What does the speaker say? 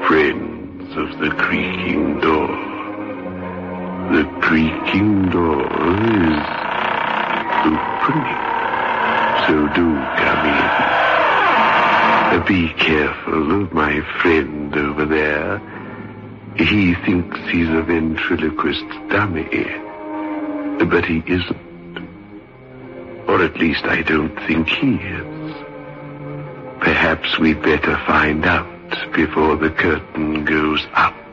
Friends of the creaking door. The creaking door is opening. So do come in. Be careful of my friend over there. He thinks he's a ventriloquist dummy. But he isn't. Or at least I don't think he is. Perhaps we'd better find out before the curtain goes up.